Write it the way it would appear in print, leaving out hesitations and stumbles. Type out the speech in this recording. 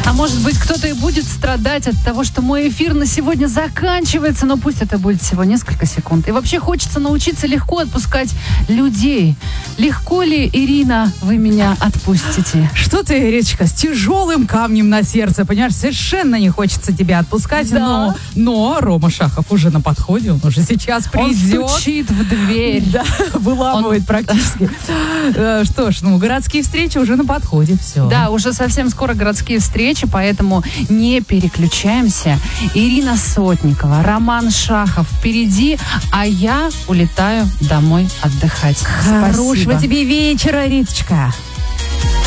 А может быть, кто-то и будет страдать от того, что мой эфир на сегодня заканчивается, но пусть это будет всего несколько секунд. И вообще хочется научиться легко отпускать людей. Легко ли, Ирина, вы меня отпустите? Что ты, Иричка, с тяжелым камнем на сердце, понимаешь, совершенно не хочется тебя отпускать, Да. но Рома Шахов уже на подходе, он уже сейчас придет. Он стучит в дверь. Да, выламывает практически. Что ж, городские встречи уже на подходе, все. Да, уже совсем скоро городские встречи, поэтому не переключаемся. Ирина Сотникова, Роман Шахов впереди, а я улетаю домой отдыхать. Хорошего Спасибо. тебе вечера, Риточка.